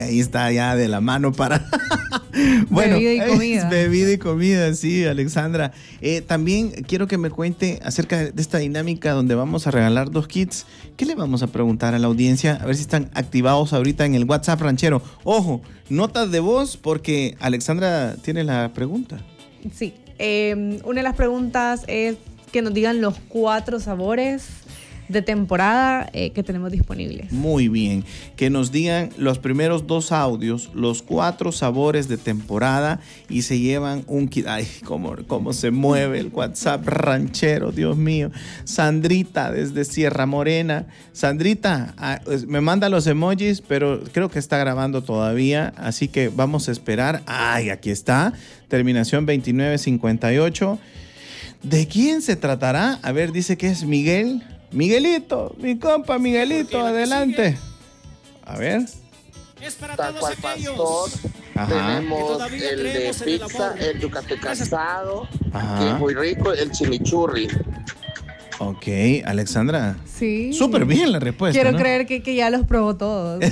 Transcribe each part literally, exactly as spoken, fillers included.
Ahí está ya de la mano para... bueno, bebida y comida. Bebida y comida, sí, Alexandra. Eh, también quiero que me cuente acerca de esta dinámica donde vamos a regalar dos kits. ¿Qué le vamos a preguntar a la audiencia? A ver si están activados ahorita en el WhatsApp ranchero. Ojo, notas de voz porque Alexandra tiene la pregunta. Sí, eh, una de las preguntas es que nos digan los cuatro sabores de temporada eh, que tenemos disponibles. Muy bien, que nos digan los primeros dos audios, los cuatro sabores de temporada y se llevan un kit. Ay, cómo, cómo se mueve el WhatsApp ranchero, Dios mío. Sandrita desde Sierra Morena. Sandrita, ah, me manda los emojis, pero creo que está grabando todavía, así que vamos a esperar. Ay, aquí está, terminación veintinueve cincuenta y ocho. ¿De quién se tratará? A ver, dice que es Miguel. Miguelito, mi compa Miguelito, adelante. A ver. Es para Tal todos cual aquellos. pastor. Ajá. Tenemos Que el de creemos en el pizza, amor. el yucate casado, Ajá. que es muy rico, el chimichurri. Ok, Alexandra. Sí. Súper bien la respuesta. Quiero ¿no? creer que, que ya los probó todos.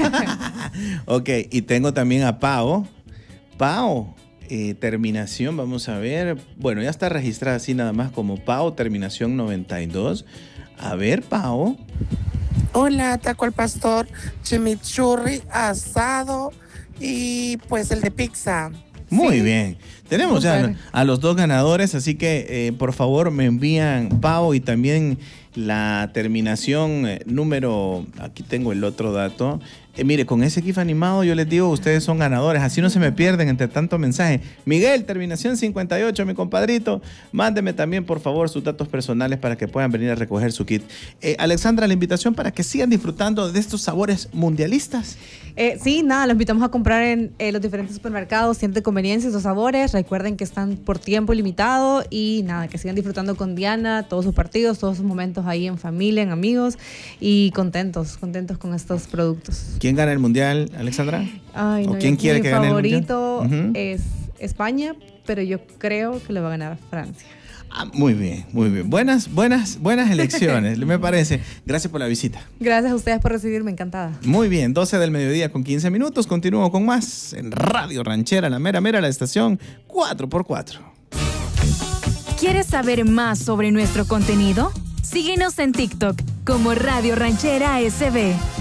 Ok, y tengo también a Pao. Pao, eh, terminación, vamos a ver. Bueno, ya está registrada así nada más como Pao, terminación noventa y dos. A ver, Pao. Hola, taco al pastor, chimichurri, asado y pues el de pizza. Muy Sí. bien. Tenemos ya Súper. a los dos ganadores, así que eh, por favor me envían Pao y también la terminación eh, número, aquí tengo el otro dato. Eh, mire, con ese GIF animado yo les digo, ustedes son ganadores, así no se me pierden entre tanto mensaje. Miguel, terminación cincuenta y ocho, mi compadrito, mándeme también por favor sus datos personales para que puedan venir a recoger su kit. Eh, Alexandra, la invitación para que sigan disfrutando de estos sabores mundialistas. Eh, sí, nada, los invitamos a comprar en eh, los diferentes supermercados, siente conveniencia esos sabores. Recuerden que están por tiempo limitado y nada, que sigan disfrutando con Diana todos sus partidos, todos sus momentos ahí en familia, en amigos y contentos, contentos con estos productos. ¿Quién gana el mundial, Alexandra? Ay, ¿O no, quién yo- quiere mi que gane el mundial? favorito Ujú. es España, pero yo creo que lo va a ganar Francia. Ah, muy bien, muy bien. Buenas, buenas, buenas elecciones, me parece. Gracias por la visita. Gracias a ustedes por recibirme, encantada. Muy bien, doce del mediodía con quince minutos. Continúo con más en Radio Ranchera, la mera mera, la estación cuatro por cuatro. ¿Quieres saber más sobre nuestro contenido? Síguenos en TikTok como Radio Ranchera S B.